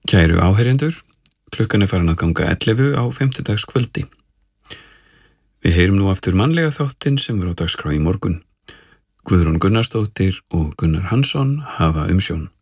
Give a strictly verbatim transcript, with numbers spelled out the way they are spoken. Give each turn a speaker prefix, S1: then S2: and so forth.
S1: Kæru áheyrendur, klukkan er farin að ganga ellefu á fimmtudagskvöldi. Við heyrum nú aftur mannlega þáttinn sem var á dagskrá í morgun. Guðrún Gunnarsdóttir og Gunnar Hansson hafa umsjón.